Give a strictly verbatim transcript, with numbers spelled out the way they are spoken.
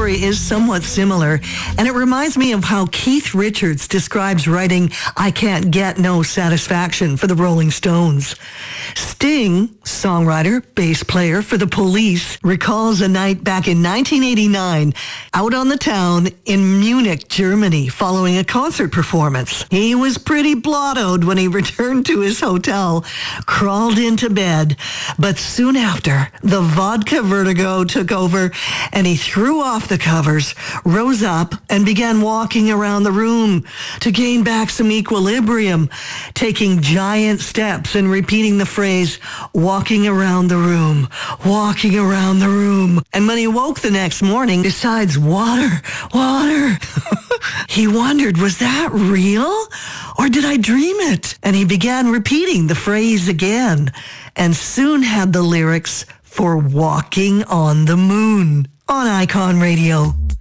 story is somewhat similar, and it reminds me of how Keith Richards describes writing I Can't Get No Satisfaction for the Rolling Stones. Sting, songwriter, bass player for the Police, recalls a night back in nineteen eighty-nine out on the town in Munich, Germany, following a concert performance. He was pretty blottoed when he returned to his hotel, crawled into bed, but soon after, the vodka vertigo took over and he threw off the covers, rose up, and began walking around the room to gain back some equilibrium, taking giant steps and repeating the phrase, walking around the room, walking around the room. And when he woke the next morning, besides water, water, he wondered, was that real? Or did I dream it? And he began repeating the phrase again, and soon had the lyrics for Walking on the Moon on Icon Radio.